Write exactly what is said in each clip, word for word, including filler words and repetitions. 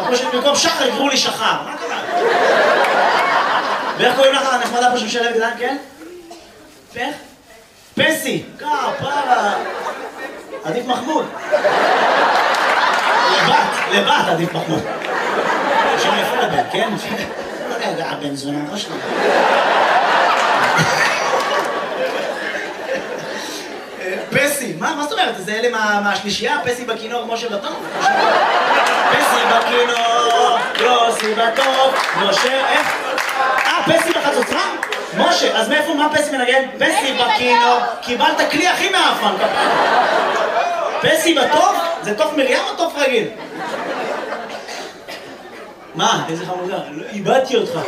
כמו שבמקום שחר יקראו לי שחר, מה קרה? ואיך קוראים לך הנחמדה פה שמשלב גדל, כן? איך? פסי, כפרה. עדיף מחמוד. לבת, לבת עדיף מחמוד. שם יפה לבן, כן? לא יודע, הבן זונה, לא שלי. פסי, מה זאת אומרת? זה אלה מהשלישייה? פסי בכינור, משה בטוב? פסי בכינור, יוסי בטוב, משה, איך? אה, פסי בחצוצרה? משה, אז מאיפה, מה פסי מנגן? פסי בכינור, קיבלת כלי הכי מאפן. פסי בטוב? זה תוף מרים או תוף רגיל? מה? איזה חמודה? איבדתי אותך.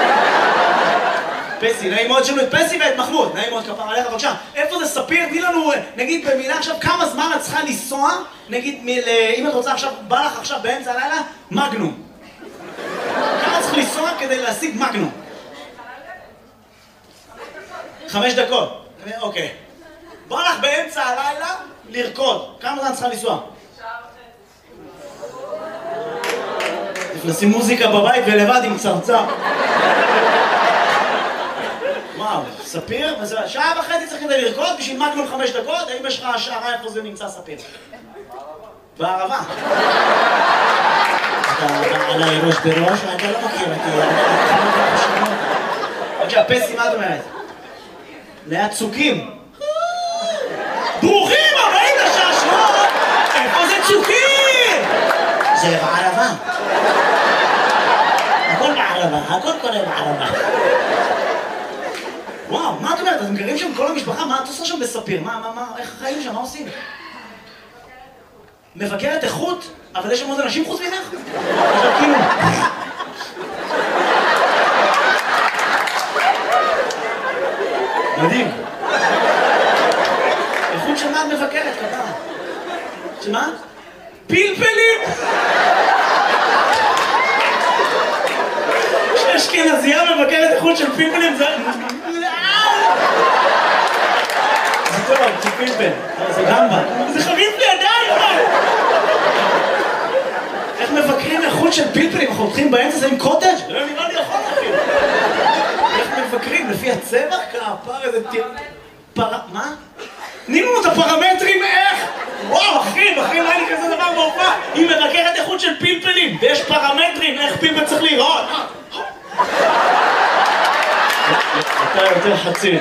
פסי, נעים מאוד שלו את פסי ואת מחמוד. נעים מאוד כפר עליך, בבקשה. איפה זה ספיר? תני לנו, נגיד במילה עכשיו, כמה זמן את צריכה לנסוע? נגיד, אם את רוצה עכשיו, בא לך עכשיו באמצע הלילה, מגנום. כמה צריך לנסוע כדי להשיג מגנום? חמש דקות. אוקיי. בא לך באמצע הלילה לרקוד. כמה זמן צריכה לנסוע? לשים מוזיקה בבית ולבד עם צרצר. וואו, ספיר? שעה וחצי צריך כדי לרקוד בשביל מגנום חמש דקות? האם יש לך השערה איפה זה נמצא ספיר? בערבה. אתה עליי ראש בראש, אתה לא מכיר אותי. בבקשה, פסי, מה את אומרת? ליד צוקים. ברוכים הבאים לשעשוע! איפה זה צוקים? זה בערבה. הכל בערבה, הכל קורה בערבה. וואו, מה את אומרת? אתם גרים שם כל המשפחה? מה את עושה שם בספיר? מה, מה, מה, איך חיים שם? מה עושים? מבקרת איכות? אבל יש שם עוד אנשים חוץ ממך? עכשיו כאילו... מדהים. איכות של מה את מבקרת, כפרה? שמה? פלפלים! שאשכנזייה מבקרת איכות של פלפלים זה... זה טוב, זה פלפל, זה גמבה. זה חריף לי עדיין! איך מבקרים איכות של פלפלים? אנחנו הולכים באמצע זה עם קוטג'? לא נראה לי יכול אפילו. איך מבקרים? לפי הצבע? כפר איזה תיר... פר... מה? תני לנו את הפרמטרים איך? וואו, אחי, אחי, לא היה לי כזה דבר בהופעה. היא מבקרת איכות של פלפלים, ויש פרמטרים איך פלפל צריך לראות. אתה יותר חצי.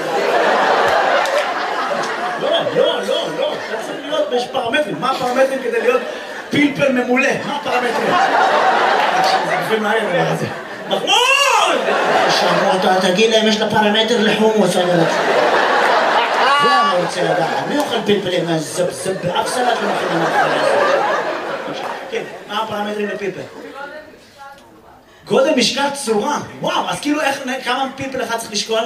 לא, לא, לא, לא. אתה צריך להיות, יש פרמטרים. מה הפרמטרים כדי להיות פלפל ממולא? מה הפרמטרים? זה גופים מהר דבר הזה. מחמוד! שאמרו אותו, תגיד להם, יש לה פרמטר לחומוס, אני רוצה. זה אני רוצה לדעת. מי אוכל פלפלים? זה באף סלט לא מכינים מהחיים הזה. כן, מה הפרמטרים לפלפל? גודל, משקל, צורה. וואו, אז כאילו איך, כמה פלפל אחד צריך לשקול?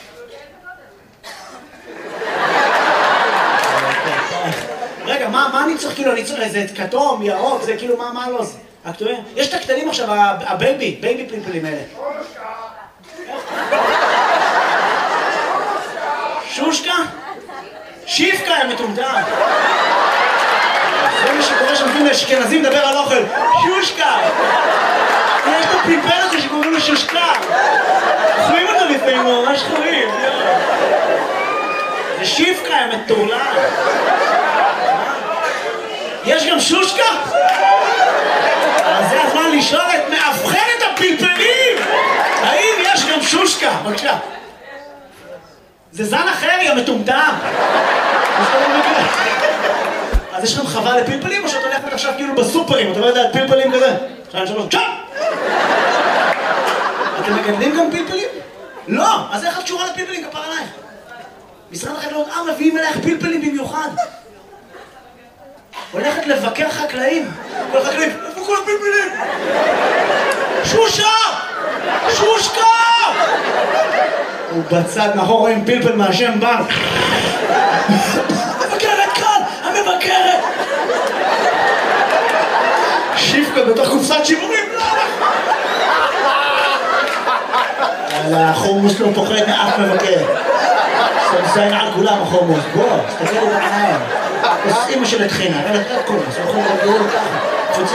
רגע, מה אני צריך כאילו, אני צריך איזה כתום, ירוק, זה כאילו, מה לא זה? הכתובים? יש את הקטנים עכשיו, הבייבי, בייבי פלפלים האלה. שושקה? שיפקה, הם מטומטם. זה מה שקורה שמתאים לאשכנזים לדבר על אוכל. שושקה! יש את הפלפל הזה שקוראים לו שושקה. חורים אותו לפעמים, ממש חורים. זה שיפקה, הם מטורלם. יש גם שושקה? אז זה הזמן לשאול את מאבחנת הפלפלים! האם יש גם שושקה? בבקשה. זה זן אחר, יא מטומטם! אז יש לכם חווה לפלפלים או שאת הולכת עכשיו כאילו בסופרים? אתה לא יודע, פלפלים כזה? שתיים, שלוש, צ'אפ! אתם מגדלים גם פלפלים? לא! אז איך את קשורה לפלפלים כפר עלייך? משרד החקלאות, אה, מביאים אלייך פלפלים במיוחד. הולכת לבקר חקלאים. כל חקלאים, איפה כל הפלפלים? שושה! שושקה! הוא בצד מאחור רואים פלפל מהשם בנק. המבקרת כאן! המבקרת! שיפקה בתוך קופסת שימורים. החומוס לא פוחד מאף מבקר. סמזיין על כולם החומוס. בוא, תסתכל את העיניים. אז אמא של התחינה, אבל את חומוס, אנחנו נרגעו ככה.